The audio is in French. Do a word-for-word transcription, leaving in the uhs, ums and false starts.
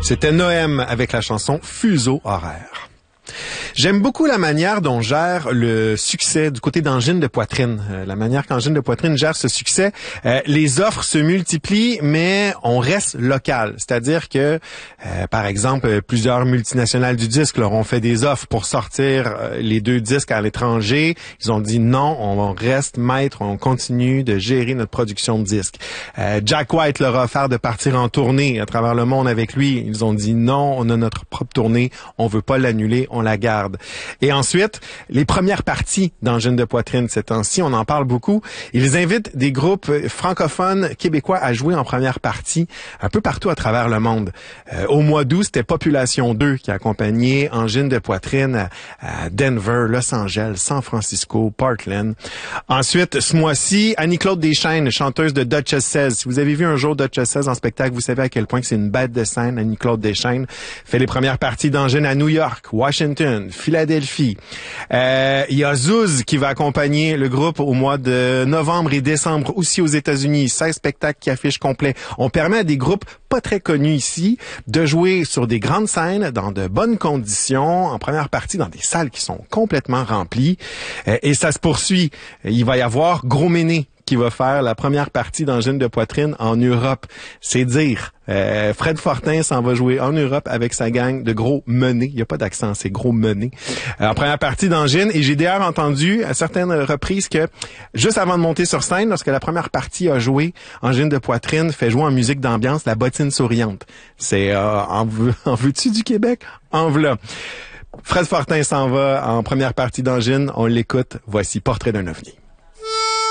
C'était Noëm avec la chanson Fuseau horaire. J'aime beaucoup la manière dont gère le succès du côté d'Angine de Poitrine. Euh, la manière qu'Angine de Poitrine gère ce succès. Euh, les offres se multiplient, mais on reste local. C'est-à-dire que, euh, par exemple, plusieurs multinationales du disque leur ont fait des offres pour sortir euh, les deux disques à l'étranger. Ils ont dit non, on reste maître, on continue de gérer notre production de disques. Euh, Jack White leur a offert de partir en tournée à travers le monde avec lui. Ils ont dit non, on a notre propre tournée, on veut pas l'annuler, on la garde. Et ensuite, les premières parties d'Angine de Poitrine ces temps-ci, on en parle beaucoup. Ils invitent des groupes francophones québécois à jouer en première partie un peu partout à travers le monde. Euh, au mois d'août, c'était Population deux qui accompagnait Angine de Poitrine à, à Denver, Los Angeles, San Francisco, Portland. Ensuite, ce mois-ci, Annie-Claude Deschaines, chanteuse de Duchess Says. Si vous avez vu un jour Duchess Says en spectacle, vous savez à quel point que c'est une bête de scène. Annie-Claude Deschaines fait les premières parties d'Angine à New York, Washington, Philadelphie. Euh, il y a Zouz qui va accompagner le groupe au mois de novembre et décembre aussi aux États-Unis. seize spectacles qui affichent complet. On permet à des groupes pas très connus ici de jouer sur des grandes scènes dans de bonnes conditions, en première partie dans des salles qui sont complètement remplies. Euh, et ça se poursuit. Il va y avoir Gros Méné qui va faire la première partie d'Angine de Poitrine en Europe. C'est dire. Euh, Fred Fortin s'en va jouer en Europe avec sa gang de Gros Menés. Il n'y a pas d'accent, c'est Gros Menés. Euh, en première partie d'Angine. Et j'ai d'ailleurs entendu à certaines reprises que, juste avant de monter sur scène, lorsque la première partie a joué, Angine de Poitrine fait jouer en musique d'ambiance la bottine souriante. C'est euh, en, en veux-tu du Québec? En v'là. Fred Fortin s'en va en première partie d'Angine. On l'écoute. Voici Portrait d'un ovni.